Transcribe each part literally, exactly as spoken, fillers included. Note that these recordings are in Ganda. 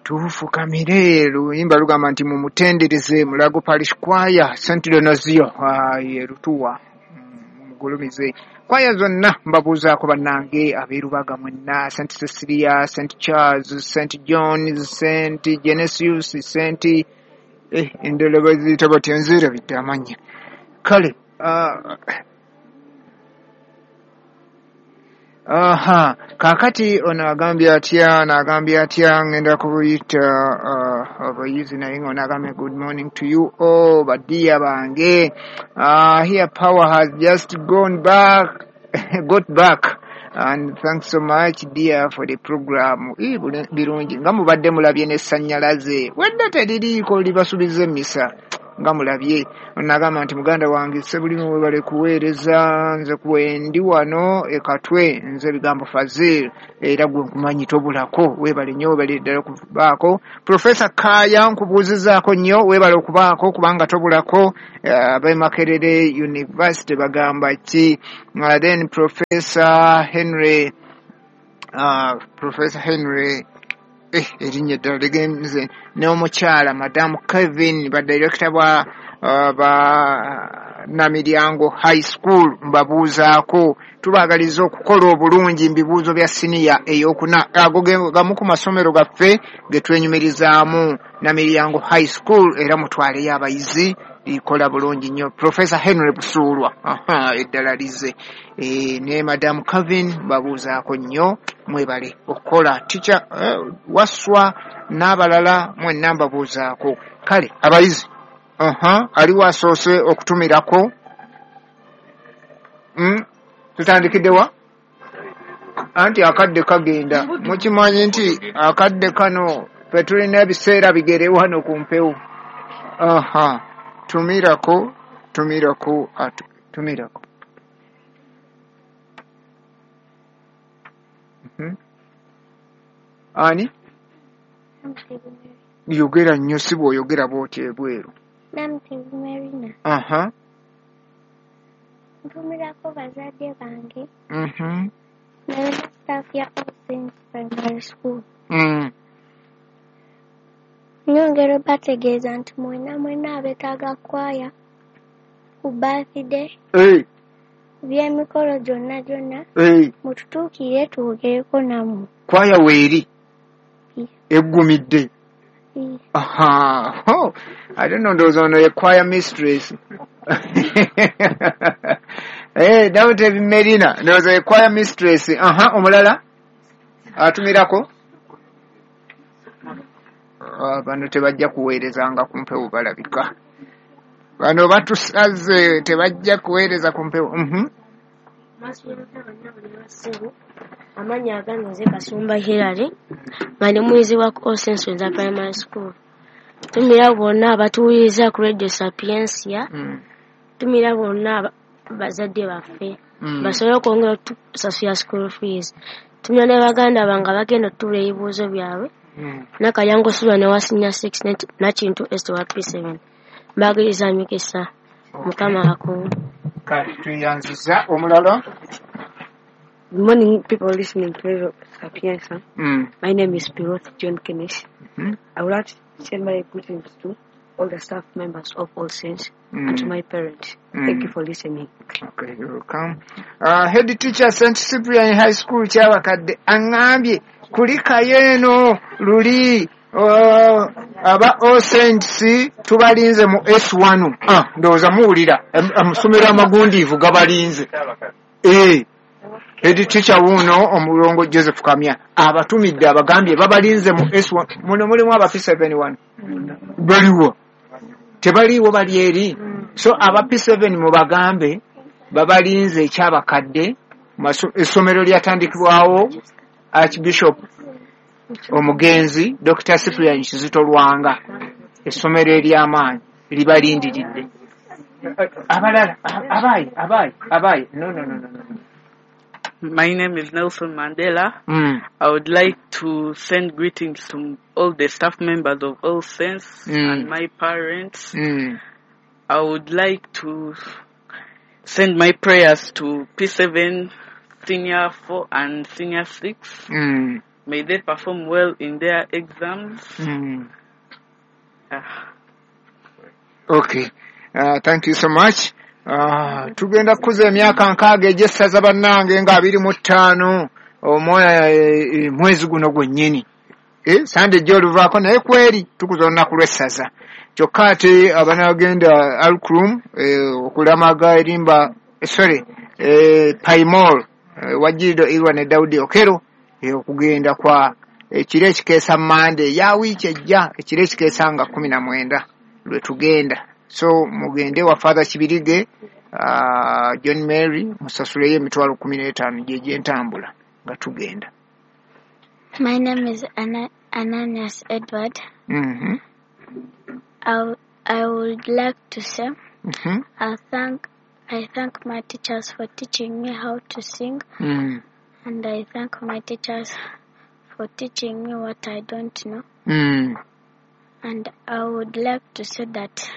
tufukamire luyimba lugamba nti mumutendereze Mulago Parish Choir Saint Donazio ye lutuwa mugulumize kwaya zonna mbabuuzaako bannange abeerubaga mwenna Saint Cecilia, Saint Charles, Saint John's, Saint Genesius, Saint eh endala baziyita batya nzira bitta amanya kale uh, aha kakati ono agambye atya n'agambye atya ngenda kubuyita uh, abayizi naye nga onagambye good morning to you all badiya bange uh, here power has just gone back got back and thanks so much dear for the program ee birungi nga mubadde mulabye n'essannyalaze wedda teririiko libasubiza emisa nga mulabye onagamba nti muganda wange sebulimu webale kuweereza nze kwendi wano ekatwe nze bigambo Fazil era gwe nkumanyi tobulako webale nnyo webale ddala okubaako Professor Kaya nkubuuzizaako nnyo webale okubaako kubanga tobulako abe uh, Makerere University bagamba ki uh, then Professor Henry uh, Professor Henry eh erinnya ddala ligenze n'omukyala Madam Kevin ba director bwa uh, ba Namiryango High School mbabuuzaako tubaagaliza okukola obulungi mbibuuzo bya siniya ey'okuna ago gamu ku masomero gaffe ge twenyumirizaamu Namiryango High School era mutwaleyo abayizi ikola bulungi nnyo Professor Henry Busuulwa aha eddala lize e, ne Madam Kevin babuuzaako nnyo mwebale okukola teacher uh, waswa n'abalala mwenna mbabuuzaako kale abayizi aha aliwo asoose okutumirako mm? tutandikidde wa anti akadde kagenda mukimanyi nti akadde kano fe tulina ebiseera bigere wano ku mpewo aha tumirako tumirako atu tumirako mm-hmm. ani yogera nnyo si bw'oyogera bw'oti ebweru Namtebumerina. aha Ntumirako bazadde bange mhm naye staff ya All Saints Primary School. mm. Nyongera bategeeza nti mwena mwena abetaaga kwaya ku birthday hey. by'emikolo gyonna gyonna hey. mututuukire twogereko nammwe kwaya weeri yeah. eggumidde yeah. aha oh. I don't know ndowooza ono ye choir mistress eh Dawudi Merina ndowooza ye choir mistress aha omulala atumirako Uh, bano tebajja kuweerezanga ku mpewo balabika bano batusaze tebajja kuweereza ku mpewo mhm amanya agano ze Kasumba Hilary ngani muyizi wa All Saints Primary School tumira bonna abatuwiriza ku Radio Sapiensia mm. tumira bonna bazadde baffe mm. basobola okwongera tusasula school fees tumira ne baganda banga bagenda tutula ebibuuzo byabwe Mm. Nakayango Sulwa ne wasinya six na Kintu Est wa P seven mbagiriza mikisa mukama ako kati tuyanziza omulala. Good morning people listening to Radio Sapienza. Mm. My name is Piroth John Kenish. Mm-hmm. I would like to send my greetings to all the staff members of All Saints mm. and to my parents. Mm. Thank you for listening. Okay, you're welcome. Uh, head teacher Saint Cyprian High School kyabakadde angambye kulikayo eno luli uh, aba All Saints tubalinze mu S one. Ah, ndowooza muwulira amasomero amagundiivu gabalinze. Eh, head teacher wuno omulongo Joseph Kamya abatumidde abagambye babalinze mu S one. Muno mulimu aba P seven one. Baliwo. Tebaliwo bali eri. So aba P seven mu bagambe babalinze ekyabakadde essomero lyatandikibwawo Archbishop omugenzi Doctor Cyprian Kizito Lwanga essomero ery'amaanyi libalindiridde abalala abayi abayi abayi no no no no no. My name is Nelson Mandela. Mm. I would like to send greetings to all the staff members of All Saints mm. and my parents. Mm. I would like to send my prayers to P seven, Senior four and Senior six. Mm. may they perform well in their exams. Mm. Ah. Okay. Uh, thank you so much. Uh, tugenda kuza emyaka nkaaga egyessaza bannange nga abiri mu ttaano omwoya e, mwezi guno gwennyini. Eh, sande gy'oluvaako naye kweri tukuza olunaku lw'essaza. Kyokka ate abanagenda Alcrum eh, okulamaga erimba sorry eh, Paimol eh, Wajirido Irwa ne Daudi Okero eh, okugenda kwa ekiro ekikeesa Mande ya wiiki ejja ekiro ekikeesa nga kumi na mwenda lwe tugenda. So mugende wa Father Kibirige uh, John Mary musasule ye mitwalo kumi n'etaano gye gyentambula nga tugenda. My name is Ana- Ananias Edward. Mm-hmm. I, I would like to say Mm-hmm. I thank I thank my teachers for teaching me how to sing, Mm. and I thank my teachers for teaching me what I don't know. Mm. And I would like to say that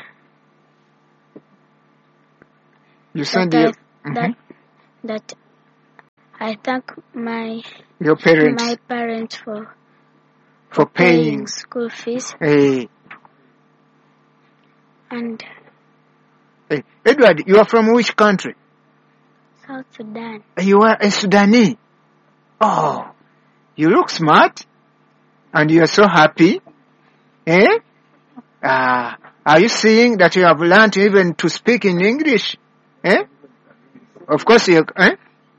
You send that, your, I, mm-hmm. that that I thank my your parents my parents for for paying. paying school fees, Hey, and hey, Edward, you are from which country? South Sudan. You are a Sudanese. Oh, you look smart, and you are so happy. Eh? Ah, are you saying that you have learned even to speak in English? Eh? Of course, you. Eh?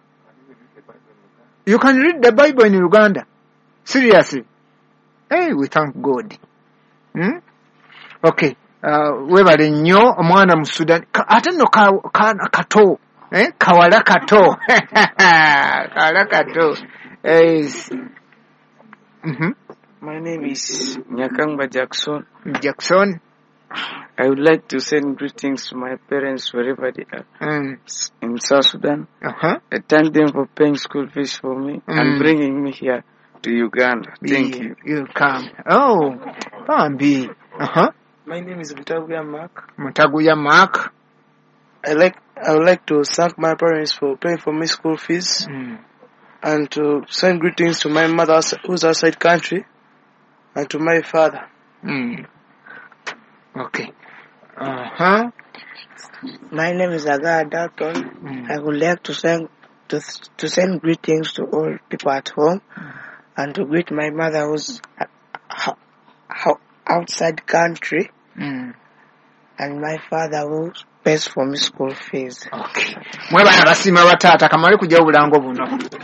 You can read the Bible in Uganda. Seriously. Hey, we thank God. Hmm? Okay. Uh, webale nnyo omwana mu Sudan. Ate no ka, ka kato. Eh? Kawala kato. Kawala kato. Yes. Mm-hmm. My name is Nyakangba Jackson. Jackson. I would like to send greetings to my parents wherever they are. Mm. In South Sudan. Uh-huh. I thank them for paying school fees for me Mm. and bringing me here to Uganda. Thank you. you. You come. Oh, Bambi. Uh-huh. My name is Mutaguya Mark. Mutaguya Mark. I like I would like to thank my parents for paying for my school fees Mm. and to send greetings to my mother who's outside country and to my father. Mm. Okay. Uh-huh. My name is Aga Dalton. Mm. I would like to send to to send greetings to all people at home Mm. and to greet my mother who's uh, outside country Mm. and my father who pays for me school fees. Okay. Mwe bana basima batata kamale kujja obulango buno.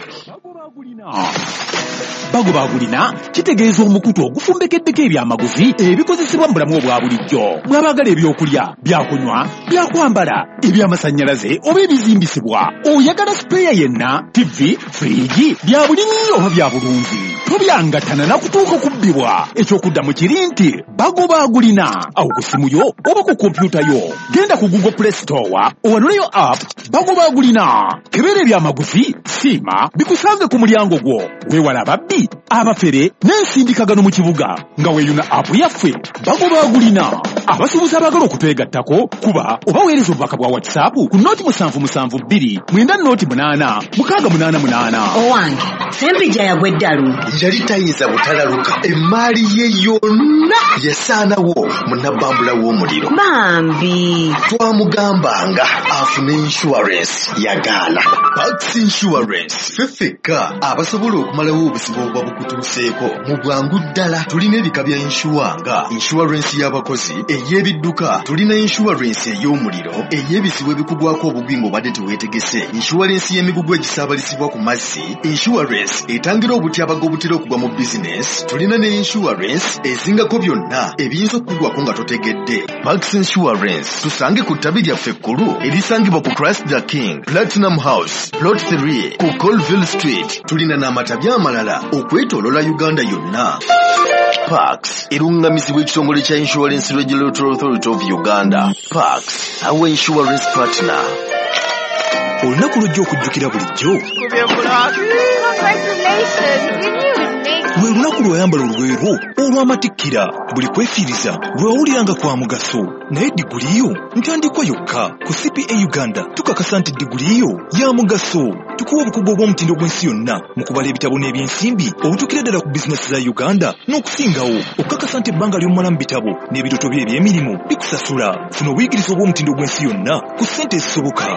Bago bagulina kitegeeza omukutu ogufumbekeddeko ebyamaguzi ebikozesebwa mu bulamu obwa bulijjo. Mwabagala ebyokulya, byakunywa, byakwambala, ebyamasannyalaze oba ebizimbisibwa. Oyagala sipeeya yenna, tivi, firigi, bya bulimi oba bya bulunzi. Tobyangattana na kutuuka kubbibwa. Ekyokuddamu kiri nti Bago bagulina. Awo ku simu yo oba ku kompyuta yo. Genda ku Google Play Store owanuleyo app Bago bagulina. Kebera ebyamaguzi, siima, bikusange ku mulyango gwo. Weewala ababbi, abafere n'ensindikagano mu kibuga nga weeyuna app yaffe Bago bagulina. Abasuubuzi abagala okutwegattako kuba oba weereza obubaka bwa WhatsApp ku nooti musanvu musanvu bbiri mwenda nooti munaana mukaaga munaana munaana. Owange Sempija yagwa eddalu yali tayinza butalaluka emmaali ye yonna yasaanawo munabbambula w'omuliro. Bambi twamugambanga afune insurance yagaana. Pax Insurance feffeka abasobola okumalawo obuzibu obuba bukutuuseeko mu bwangu ddala. Tulina ebika bya inshuwa nga insurance y'abakozi, ey'ebidduka, tulina insurance ey'omuliro, ey'ebizibu ebikugwako obugwi ng'obadde teweetegese, insurance y'emigugu egisaabalisibwa ku mazzi, insurance etangira obutyabaga obutera okugwa mu business, tulina ne insurance ezingako byonna ebiyinza okukugwako nga totegedde. Pax Insurance tusange ku ttabi lyaffe ekkulu erisangibwa ku Christ the King, Platinum House, Plot three ku Colville Street. Tulina n'amatabi amalala okwetoolola Uganda yonna. Pax erungamizibwa ekitongole kya Insurance Regulatory Authority of Uganda. Pax, our insurance partner. Olunaku lujja okujjukira bulijjo. Congratulations, you knew it would make lwe lunaku lw'oyambala olweru olw'amatikkira buli kwefiiriza lwewuliranga kwa mugaso naye digguliyo ntandikwa yokka ku C P A Uganda tukakasa nti digguliyo ya mugaso tukuwa obukugu obw'omutindo gw'ensi yonna mu kubala ebitabo n'ebyensimbi obutuukira ddala ku bizinesi za Uganda n'okusingawo okukakasa nti ebbanga ly'omala mu bitabo n'ebirooto bye eby'emirimu bikusasula funa obuyigiriza obw'omutindo gw'ensi yonna ku ssente ezisoboka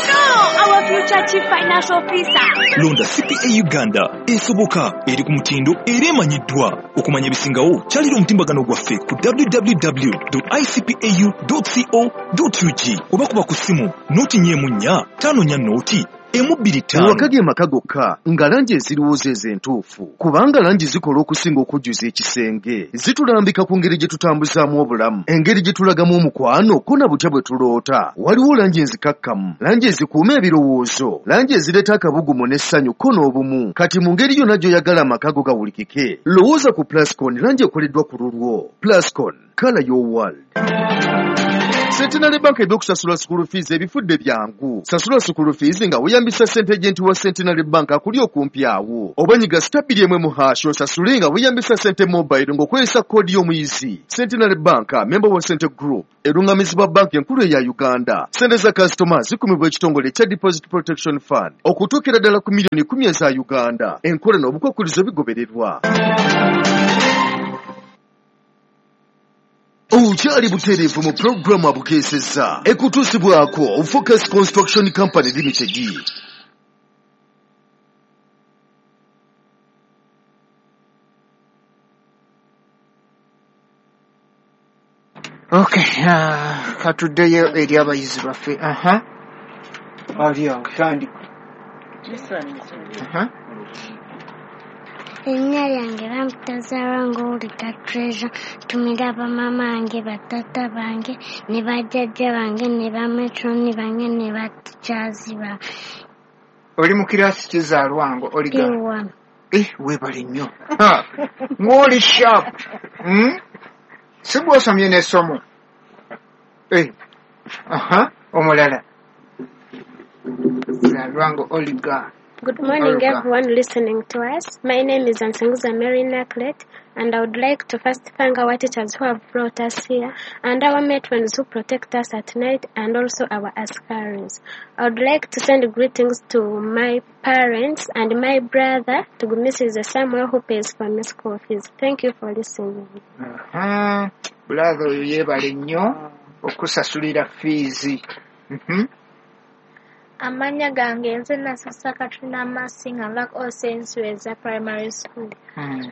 londa C P A Uganda esoboka eri ku mutindo era emanyiddwa okumanya ebisingawo kyalira omutimbagano gwaffe ku w w w dot i c p a u dot co dot u g oba kuba ku ssimu nooti nnyemu nnya ttaano nnya nooti emubbiri ttaano ewakage amaka gokka nga langi eziriwooza ez'entuufu kubanga langi zikola okusinga okujjuza ekisenge zitulambika ku ngeri gye tutambuzaamu obulamu engeri gye tulagamu omukwano ko na butya bwe tuloota waliwo langi enzikakkamu langi ezikuuma ebirowoozo langi ezireeta akabugumu n'essanyu ko n'obumu kati mu ngeri yonna gy'oyagala amaka go gawulikike lowooza ku Plascon langi ekoleddwa ku lulwo Plascon color your world. Centenary Bank eby'okusasula school fees ebifudde byangu. Sasula school fees nga weeyambisa ssente agenti wa Centenary Bank akuli okumpi awo. Oba nyiga stabili emwe mu hash osasule nga weeyambisa ssente mobile ng'okozesa koodi y'omuyizi. Centenary Bank, member wa Cente Group, erungamizibwa bank enkulu eya Uganda. Ssente za customers zikumibwa ekitongole kya Deposit Protection Fund okutuukira ddala ku miliyoni kumi eza Uganda. Enkola n'obukwakkulizo bigobererwa. Ukyali butereevu mu programu abukeesezza ekutuusibwako Focus Construction Company Limited. Okay, uh, katuddeyo eri abayizi baffe. Aha. Ali awo tandika. Aha. Erinnya lyange bampitazaalwa ng'owulika Treasure. Ntumira bamaama bange batata bange ne bajjajja bange ne bametroni bange ne batichazi bange. Oli mu kiraasi kizaalwa ngo oliga? Ewa. Eh, weebale nnyo. Ng'oli sharp. Hmm? Si bw'osomye n'essomo. Eh. Aha. Omulala. Zaalwa ngo oliga. Good morning, everyone listening to us. My name is Ansenguza Mary Naklet, and I would like to first thank our teachers who have brought us here, and our matrons who protect us at night, and also our askaris. I would like to send greetings to my parents and my brother, to Missus Samuel, who pays for my school fees. Thank you for listening. Uh-huh. Brother, yebale nnyo okusasulira fees. Mhm. Amanya gange nze nasasa Katrina Masinga Black All Saints Weza Primary School. Mm.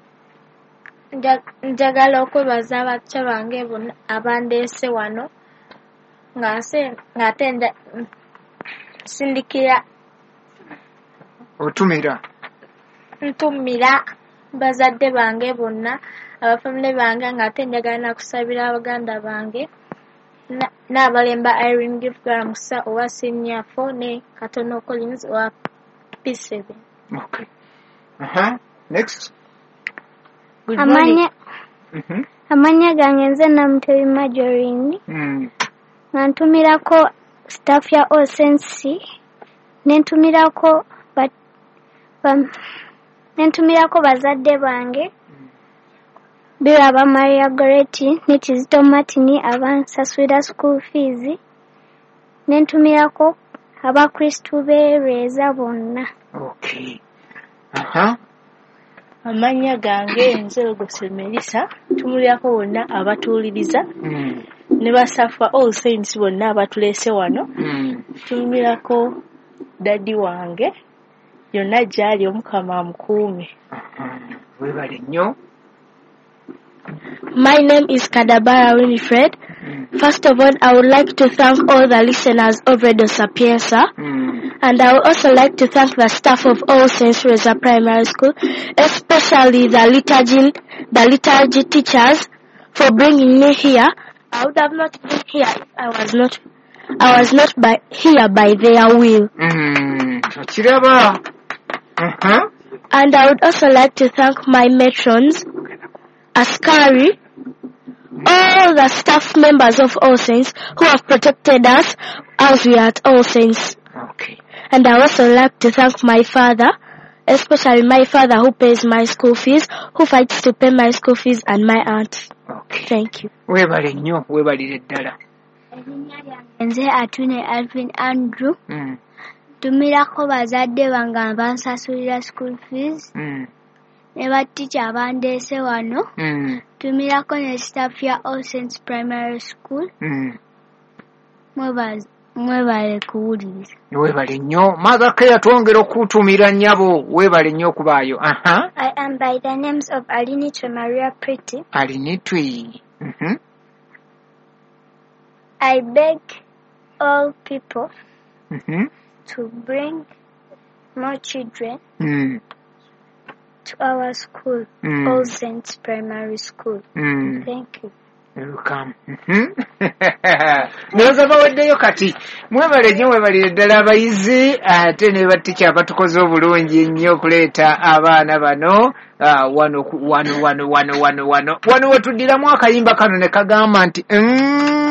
Njagala okwebaza abakyala bange bonna abandeese wano ng'ate ng'ate sindikira otumira ntumira bazadde bange bonna abafamile bange ng'ate njagala nakusabira abaganda bange n'abalemba Irene Gifgara Musa owa Senior four ne Katono Collins owa P seven. Okay. Uh-huh. Next. Good morning. Mm-hmm. Amanya gange nze Namutebi Majorini. Mm. Nantumirako staff ya All Saints. Nentumirako but um, nentumirako bazadde bange. Bira aba Maria Goretti, ne Kizito Martini abansasulira school fees. Nentumirako abakristu beereza bonna. Okay. Aha. Amanya gange nze Lugose Melissa, tumulirako bonna abatuuliriza. Mm. Ne basafa All Saints bonna abatuleese wano. Mm. Tumulirako daddy wange, yonna gyali Omukama amukuume. Aha. Webale nnyo. My name is Kadabara Winifred. Mm. First of all, I would like to thank all the listeners of Radio Sapienza. Mm. And I would also like to thank the staff of All Saints Reza Primary School, especially the liturgy, the liturgy teachers, for bringing me here. I would have not been here if I was not, I was not by, here by their will. Mm. Uh-huh. And I would also like to thank my matrons, Askari, all the staff members of All Saints who have protected us as we are at All Saints. Okay. And I also like to thank my father, especially my father who pays my school fees, who fights to pay my school fees, and my aunt. Okay. Thank you. Webale nnyo, webalire ddala. Nze Atwine Alvin Andrew. Mm. Tumirako bazadde bange bansasulira school fees. Mm. Ne batteacher abandeese wano. Mm. Tumirako ne staff ya All Saints Primary School. Mm. Mwebaze. Mwebale kuwuliriza. Webale nnyo. Mother Care twongera okutumira nnyabo. Webale nnyo okubaayo. Aha. I am by the names of Alinitwe Maria Pretty. Alinitwe. Mm-hmm. I beg all people mm-hmm. to bring more children mm. to our school, mm. All Saints Primary School. Mm. Thank you. Welcome. Noza bawaddeyo kati mwebale nnyo webalire ddala abayizi ate ne batticha abatukoze obulungi ennyo okuleeta abaana bano wano wano wano wano wano wano wano wetuddiramu akayimba kano ne kagamba nti